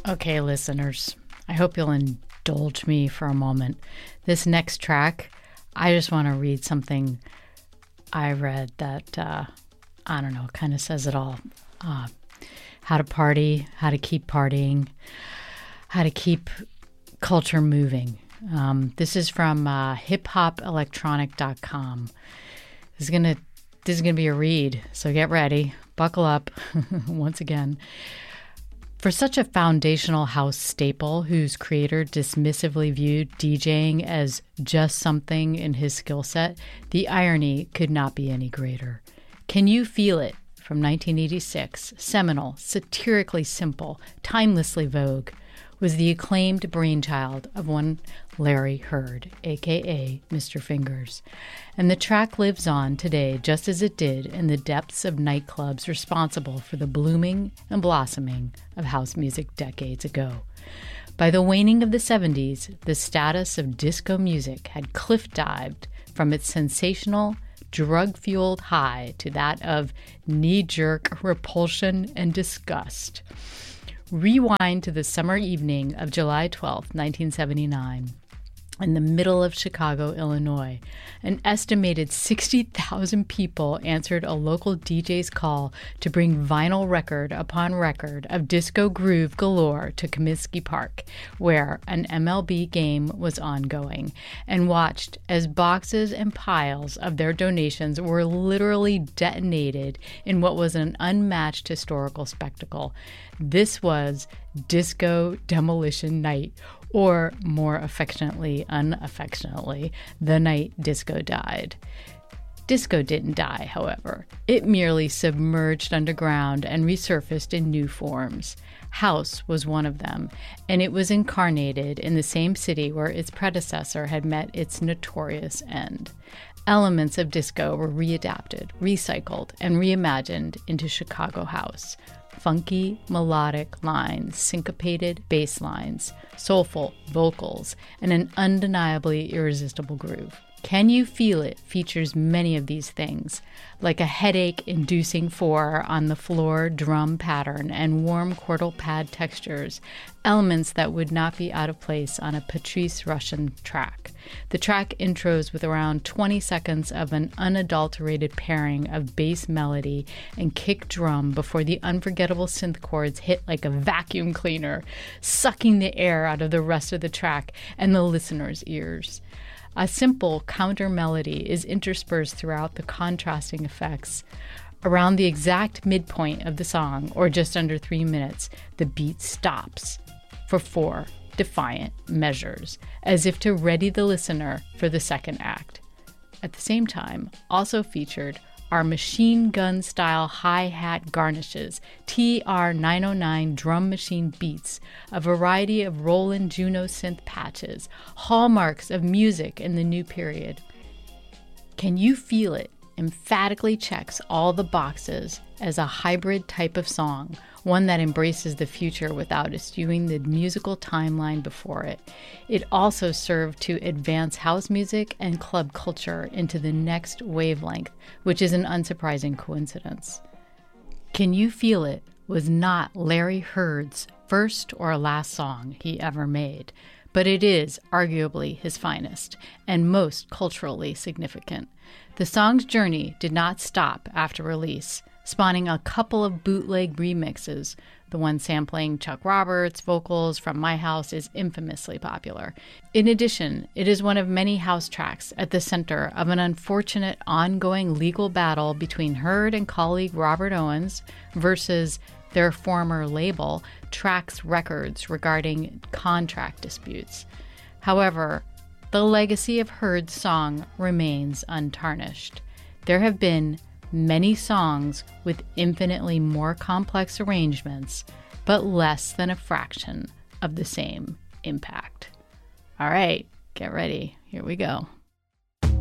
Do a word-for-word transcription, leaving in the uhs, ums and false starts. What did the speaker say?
Okay, listeners, I hope you'll indulge me for a moment. This next track, I just want to read something I read that, uh, I don't know, kind of says it all. Uh, how to party, how to keep partying, how to keep culture moving. Um, this is from uh, hip hop electronic dot com. This is gonna this is gonna be a read, so get ready, buckle up. Once again, for such a foundational house staple, whose creator dismissively viewed DJing as just something in his skill set, the irony could not be any greater. Can You Feel It? From nineteen eighty-six, seminal, satirically simple, timelessly vogue, was the acclaimed brainchild of one Larry Heard, a k a. Mister Fingers. And the track lives on today just as it did in the depths of nightclubs responsible for the blooming and blossoming of house music decades ago. By the waning of the seventies, the status of disco music had cliff-dived from its sensational, drug-fueled high to that of knee-jerk repulsion and disgust. Rewind to the summer evening of July twelfth, nineteen seventy-nine, in the middle of Chicago, Illinois. An estimated sixty thousand people answered a local D J's call to bring vinyl record upon record of disco groove galore to Comiskey Park, where an M L B game was ongoing, and watched as boxes and piles of their donations were literally detonated in what was an unmatched historical spectacle. This was Disco Demolition Night, or more affectionately, unaffectionately, the night disco died. Disco didn't die, however. It merely submerged underground and resurfaced in new forms. House was one of them, and it was incarnated in the same city where its predecessor had met its notorious end. Elements of disco were readapted, recycled, and reimagined into Chicago house. Funky, melodic lines, syncopated bass lines, soulful vocals, and an undeniably irresistible groove. Can You Feel It features many of these things, like a headache-inducing four on the floor drum pattern and warm chordal pad textures, elements that would not be out of place on a Patrice Rushen track. The track intros with around twenty seconds of an unadulterated pairing of bass melody and kick drum before the unforgettable synth chords hit like a vacuum cleaner, sucking the air out of the rest of the track and the listener's ears. A simple counter melody is interspersed throughout the contrasting effects. Around the exact midpoint of the song, or just under three minutes, the beat stops for four defiant measures, as if to ready the listener for the second act. At the same time, also featured are machine gun style hi-hat garnishes, T R nine oh nine drum machine beats, a variety of Roland Juno synth patches, hallmarks of music in the new period. Can You Feel It emphatically checks all the boxes as a hybrid type of song, one that embraces the future without eschewing the musical timeline before it. It also served to advance house music and club culture into the next wavelength, which is an unsurprising coincidence. Can You Feel It was not Larry Heard's first or last song he ever made, but it is arguably his finest and most culturally significant. The song's journey did not stop after release, spawning a couple of bootleg remixes. The one sampling Chuck Roberts' vocals from My House is infamously popular. In addition, it is one of many house tracks at the center of an unfortunate ongoing legal battle between Heard and colleague Robert Owens versus their former label, Trax Records, regarding contract disputes. However, the legacy of Heard's song remains untarnished. There have been many songs with infinitely more complex arrangements, but less than a fraction of the same impact. All right, get ready. Here we go.